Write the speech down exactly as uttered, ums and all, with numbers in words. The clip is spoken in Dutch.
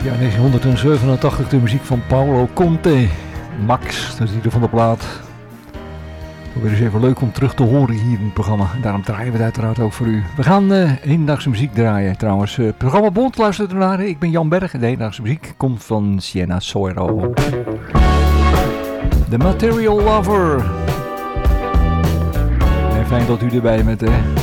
Ja, negentien zevenentachtig de muziek van Paolo Conte. Max, dat is ieder van de plaat. Weer eens even leuk om terug te horen hier in het programma. Daarom draaien we het uiteraard ook voor u. We gaan uh, hedendaagse muziek draaien trouwens. Uh, programma Bond, luistert u naar. Ik ben Jan Berg en de hedendaagse muziek komt van Sienna Soiro. The Material Lover. En fijn dat u erbij bent, hè.